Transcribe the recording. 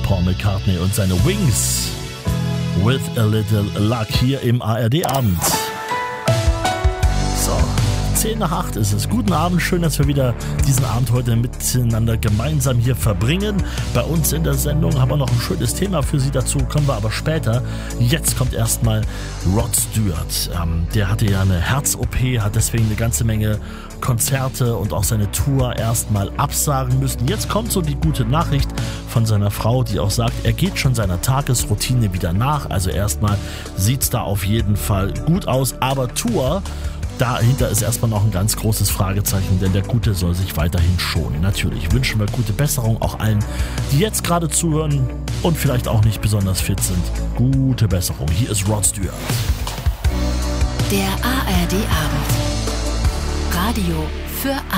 Paul McCartney und seine Wings. With a little luck hier im ARD-Abend. So, 7:50 ist es. Guten Abend, schön, dass wir wieder diesen Abend heute miteinander gemeinsam hier verbringen. Bei uns in der Sendung haben wir noch ein schönes Thema für Sie, dazu kommen wir aber später. Jetzt kommt erstmal Rod Stewart. Der hatte ja eine Herz-OP, hat deswegen eine ganze Menge Konzerte und auch seine Tour erstmal absagen müssen. Jetzt kommt so die gute Nachricht von seiner Frau, die auch sagt, er geht schon seiner Tagesroutine wieder nach. Also erstmal sieht's da auf jeden Fall gut aus, aber Tour, dahinter ist erstmal noch ein ganz großes Fragezeichen, denn der Gute soll sich weiterhin schonen. Natürlich wünschen wir gute Besserung auch allen, die jetzt gerade zuhören und vielleicht auch nicht besonders fit sind. Gute Besserung. Hier ist Rod Stewart. Der ARD-Abend. Radio für alle.